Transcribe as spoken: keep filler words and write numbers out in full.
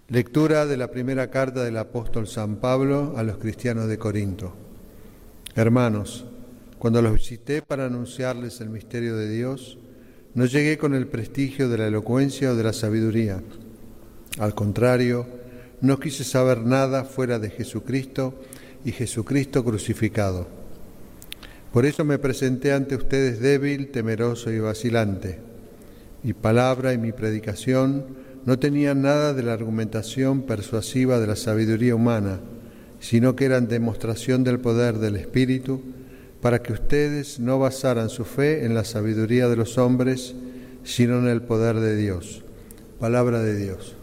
Lectura de la primera carta del apóstol San Pablo a los cristianos de Corinto. Hermanos, cuando los visité para anunciarles el misterio de Dios, no llegué con el prestigio de la elocuencia o de la sabiduría. Al contrario, no quise saber nada fuera de Jesucristo y Jesucristo crucificado. Por eso me presenté ante ustedes débil, temeroso y vacilante. Mi palabra y mi predicación no tenían nada de la argumentación persuasiva de la sabiduría humana, sino que eran demostración del poder del Espíritu, para que ustedes no basaran su fe en la sabiduría de los hombres, sino en el poder de Dios. Palabra de Dios.